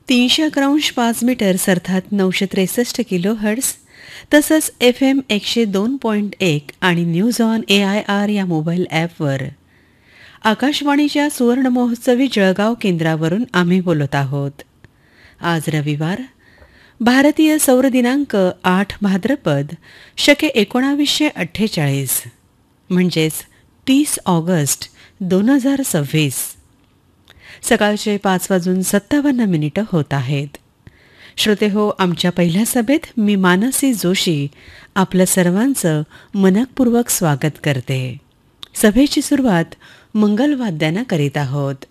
311.5 metres अर्थात 963 kilo hertz तसंच FM 102.1 आणि न्यूज ऑन AIR या मोबाईल ॲपवर. आकाशवाणीच्या सुवर्ण महोत्सवी जळगाव केंद्रावरून आम्ही बोलत आहोत. आज रविवार, भारतीय सौर दिनांक 8 भाद्रपद शके 1948 म्हणजेच 30 ऑगस्ट 2026. सकाळचे 5:57 होत आहेत. श्रोते हो, आमच्या पहिल्या सभेत मी मानसी जोशी आपलं सर्वांचं मनःपूर्वक स्वागत करते. सभेची सुरुवात मंगलवाद्यानं करीत आहोत.